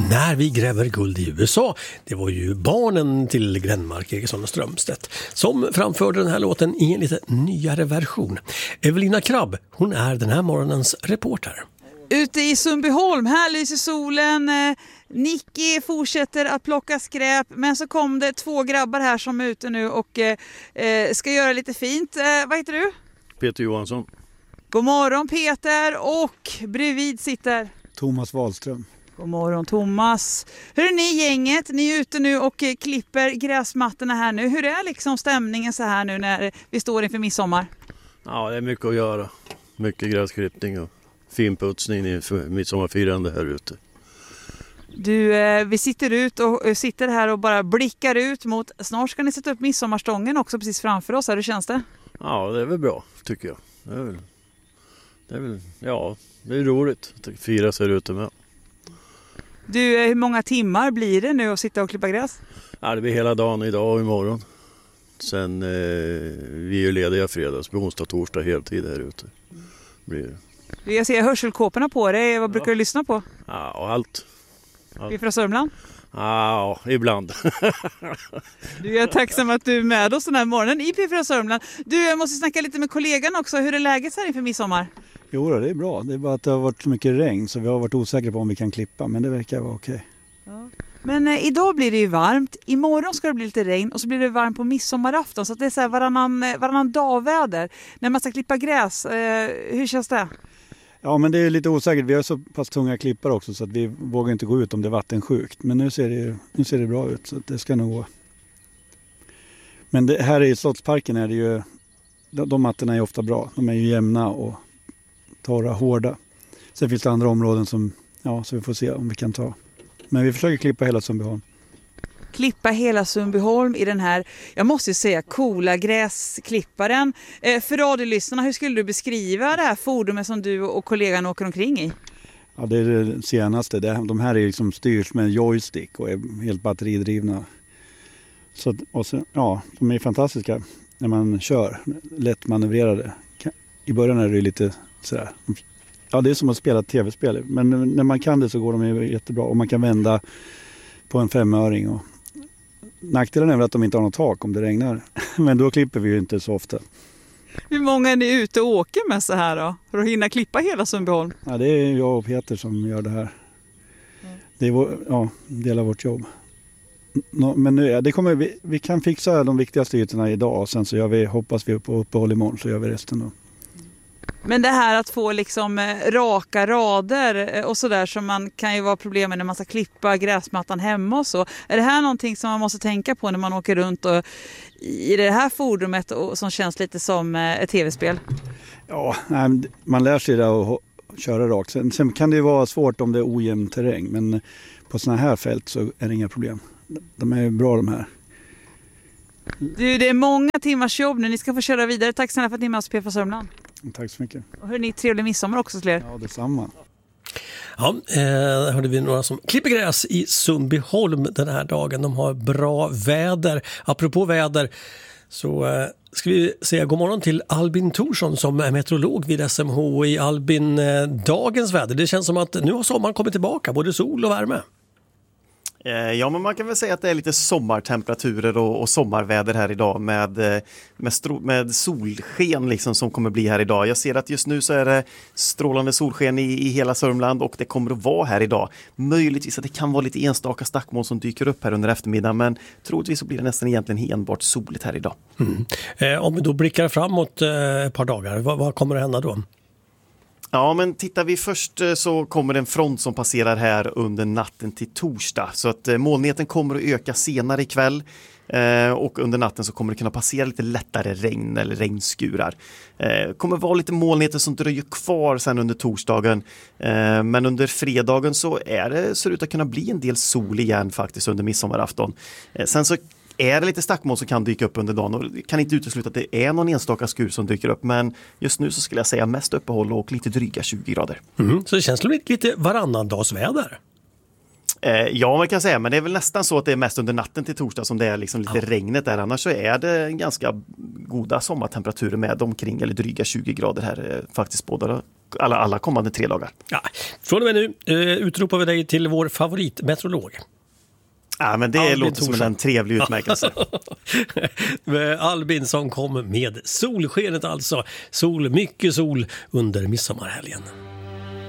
När vi gräver guld i USA. Det var ju barnen till Glenmark Eriksson och Strömstedt som framförde den här låten i en lite nyare version. Evelina Krabb, hon är den här morgonens reporter. Ute i Sundbyholm, här lyser solen. Nicky fortsätter att plocka skräp, men så kom det 2 grabbar här som är ute nu och ska göra lite fint. Vad heter du? Peter Johansson. God morgon Peter, och bredvid sitter Thomas Wahlström. God morgon Thomas. Hur är ni gänget? Ni är ute nu och klipper gräsmattorna här nu. Hur är liksom stämningen så här nu när vi står inför midsommar? Ja, det är mycket att göra. Mycket gräsklippning och finputsning i midsommarfirande här ute. Du, vi sitter här och bara blickar ut mot, snart ska ni sätta upp midsommarstången också precis framför oss. Hur känns det? Ja, det är väl bra tycker jag. Det är roligt att fira sig ute med. Du, hur många timmar blir det nu att sitta och klippa gräs? Ja, det blir hela dagen idag och imorgon. Sen vi är ju lediga fredags, på onsdag, torsdag, heltid här ute. Blir det. Jag ser hörselkåporna på dig. Vad brukar du lyssna på? Ja, och allt. Vi är från Sörmland? Ja, ibland. Du, jag är tacksam att du är med oss den här morgonen i P4 Sörmland. Du, jag måste snacka lite med kollegan också. Hur är läget här inför midsommar? Jo, det är bra. Det är bara att det har varit så mycket regn så vi har varit osäkra på om vi kan klippa, men det verkar vara okej. Ja. Men idag blir det ju varmt. Imorgon ska det bli lite regn och så blir det varmt på midsommarafton. Så att det är så här varannan dagväder. När man ska klippa gräs, hur känns det? Ja, men det är lite osäkert. Vi har så pass tunga klippar också så att vi vågar inte gå ut om det är vattensjukt. Men nu ser det bra ut så att det ska nog gå. Men här i Slottsparken är det ju, de mattorna är ofta bra. De är ju jämna och torra, hårda. Sen finns det andra områden som, så vi får se om vi kan ta. Men vi försöker klippa hela Sundbyholm. Klippa hela Sundbyholm i den här, jag måste säga, coola gräsklipparen. För radiolyssnarna, hur skulle du beskriva det här fordonet som du och kollegan åker omkring i? Ja, det är det senaste. De här är liksom styrs med en joystick och är helt batteridrivna. De är fantastiska när man kör. Lätt manövrerade. I början är det lite sådär. Ja, det är som att spela ett tv-spel. Men när man kan det så går de jättebra. Och man kan vända på en 5-öring. Och nackdelen är väl att de inte har något tak om det regnar. Men då klipper vi ju inte så ofta. Hur många är ni ute och åker med så här då? För att hinna klippa hela Sundbyholm? Ja, det är jag och Peter som gör det här. Det är del av vårt jobb. Men nu, vi kan fixa de viktigaste ytorna idag. Och sen så hoppas vi på uppehåll imorgon så gör vi resten då. Men det här att få liksom raka rader och sådär som man kan ju vara problemet när man ska klippa gräsmattan hemma och så. Är det här någonting som man måste tänka på när man åker runt och i det här fordonet och som känns lite som ett tv-spel? Ja, man lär sig det att köra rakt. Sen kan det ju vara svårt om det är ojämn terräng, men på såna här fält så är det inga problem. De är bra de här. Du, det är många timmars jobb nu. Ni ska få köra vidare. Tack snälla för att ni är med oss på P4 Sörmland. Tack så mycket. Och hörni, trevlig midsommar också till er. Ja, detsamma. Ja, hörde vi några som klipper gräs i Sundbyholm den här dagen. De har bra väder. Apropå väder så ska vi säga god morgon till Albin Thorsson som är meteorolog vid SMHI. Albin, dagens väder. Det känns som att nu har sommaren kommit tillbaka, både sol och värme. Ja, men man kan väl säga att det är lite sommartemperaturer och sommarväder här idag med solsken liksom som kommer bli här idag. Jag ser att just nu så är det strålande solsken i hela Sörmland och det kommer att vara här idag. Möjligtvis att det kan vara lite enstaka stackmoln som dyker upp här under eftermiddagen, men troligtvis så blir det nästan egentligen enbart soligt här idag. Om vi då blickar framåt ett par dagar, vad kommer att hända då? Ja, men tittar vi först så kommer en front som passerar här under natten till torsdag. Så att molnigheten kommer att öka senare ikväll och under natten så kommer det kunna passera lite lättare regn eller regnskurar. Kommer vara lite molnigheter som dröjer kvar sen under torsdagen. Men under fredagen så ser det ut att kunna bli en del sol igen faktiskt under midsommarafton. Sen så är det lite stackmoln som kan dyka upp under dagen och kan inte utesluta att det är någon enstaka skur som dyker upp, men just nu så skulle jag säga mest uppehåll och lite dryga 20 grader. Så det känns lite varannandagsväder? Ja, man kan säga, men det är väl nästan så att det är mest under natten till torsdag som det är liksom lite regnet där. Annars så är det ganska goda sommartemperaturer med omkring eller dryga 20 grader här faktiskt båda alla kommande 3 dagar. Ja, från och med nu utropar vi dig till vår favoritmeteorolog. Ja, men det Albin låter som en trevlig utmärkelse. Albin som kom med solskenet alltså. Mycket sol under midsommarhelgen.